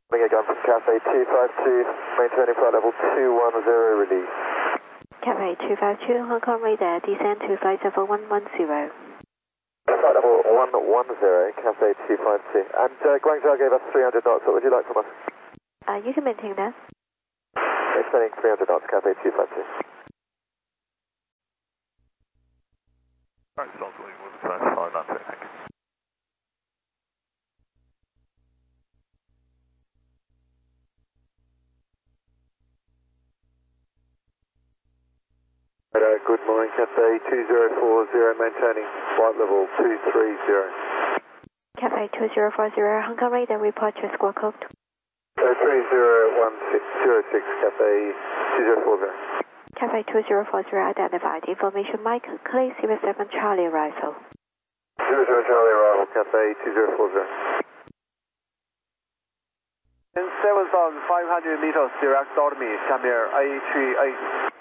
Again from Cafe 252, maintaining flight level 210, release. Cafe 252, Hong Kong radar, descend to flight level 110. Flight level 110, Cafe 252. And Guangzhou gave us 300 knots, what would you like from us? You can maintain that. Maintaining 300 knots, Cafe 252. Right, South Wing with the fast 5 knots, thank you. Good morning, Cafe 2040, maintaining flight level 230. Cafe 2040, Hong Kong radar, report your squawk code. 301606, Cafe 2040. Cafe 2040, identified. Information Mike, Clay 07 Charlie arrival. 07 Charlie arrival, Cafe 2040. In 7,500 meters direct toward me, come here, A38.